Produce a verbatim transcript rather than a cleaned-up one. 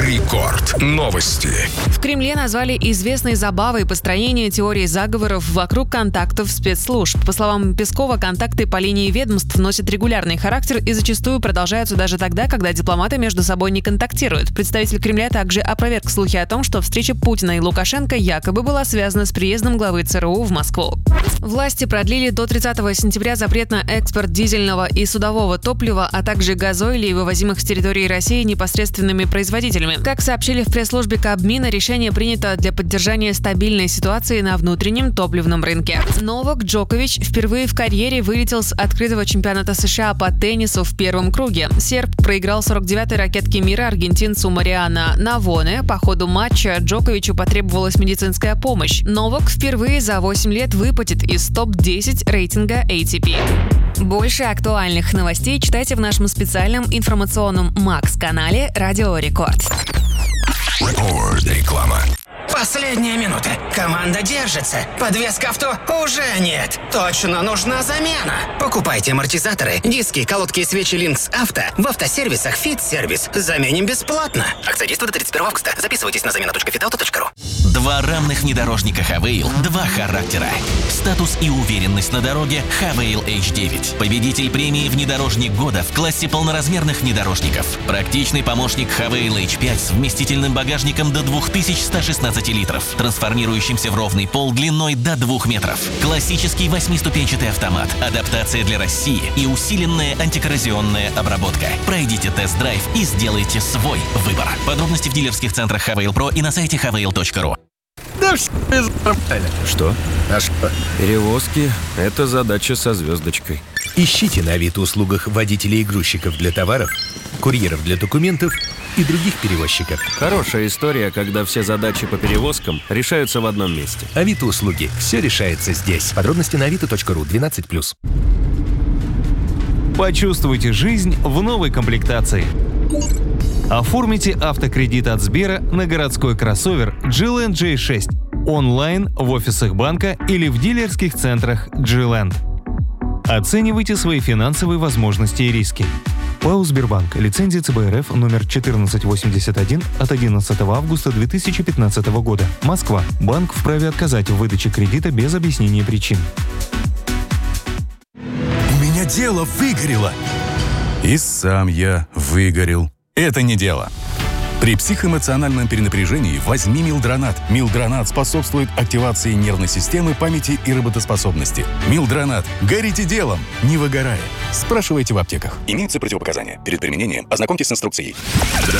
Рекорд. Новости. В Кремле назвали известной забавой построение теории заговоров вокруг контактов спецслужб. По словам Пескова, контакты по линии ведомств носят регулярный характер и зачастую продолжаются даже тогда, когда дипломаты между собой не контактируют. Представитель Кремля также опроверг слухи о том, что встреча Путина и Лукашенко якобы была связана с приездом главы ЦРУ в Москву. Власти продлили до тридцатого сентября запрет на экспорт дизельного и судового топлива, а также газоилей, вывозимых с территории России непосредственными производителями. Как сообщили в пресс-службе Кабмина, решение принято для поддержания стабильной ситуации на внутреннем топливном рынке. Новак Джокович впервые в карьере вылетел с открытого чемпионата США по теннису в первом круге. Серб проиграл сорок девятой ракетке мира аргентинцу Мариано Навоне. По ходу матча Джоковичу потребовалась медицинская помощь. Новак впервые за восемь лет выпадет из топ десять рейтинга эй ти пи. Больше актуальных новостей читайте в нашем специальном информационном Макс-канале «Радио Рекорд». Рекорд. Реклама. Последняя минута. Команда держится. Подвеска авто уже нет. Точно нужна замена. Покупайте амортизаторы, диски, колодки и свечи Lynx Авто в автосервисах Fit Service. Заменим бесплатно. Акция действует до тридцать первого августа. Записывайтесь на замена точка фитауто точка ру. Два равных внедорожника Хавейл, два характера. Статус и уверенность на дороге Хавейл эйч девять. Победитель премии «Внедорожник года» в классе полноразмерных внедорожников. Практичный помощник Хавейл эйч пять с вместительным багажником до две тысячи сто шестнадцать литров, трансформирующимся в ровный пол длиной до двух метров. Классический восьмиступенчатый автомат, адаптация для России и усиленная антикоррозионная обработка. Пройдите тест-драйв и сделайте свой выбор. Подробности в дилерских центрах Хавейл Про и на сайте хавейл точка ру. Да что? А что? Перевозки – это задача со звездочкой. Ищите на Авито-услугах водителей и грузчиков для товаров, курьеров для документов и других перевозчиков. Хорошая история, когда все задачи по перевозкам решаются в одном месте. Авито-услуги. Все решается здесь. Подробности на авито точка ру. двенадцать плюс. Почувствуйте жизнь в новой комплектации. Оформите автокредит от Сбера на городской кроссовер джи-Ленд джей шесть онлайн в офисах банка или в дилерских центрах джи-Ленд. Оценивайте свои финансовые возможности и риски. ПАО «Сбербанк». Лицензия цэ бэ эр эф номер четырнадцать восемьдесят один от одиннадцатого августа две тысячи пятнадцатого года. Москва. Банк вправе отказать в выдаче кредита без объяснения причин. У меня дело выгорело. И сам я выгорел. Это не дело. При психоэмоциональном перенапряжении возьми Милдронат. Милдронат способствует активации нервной системы, памяти и работоспособности. Милдронат. Горите делом, не выгорая. Спрашивайте в аптеках. Имеются противопоказания. Перед применением ознакомьтесь с инструкцией.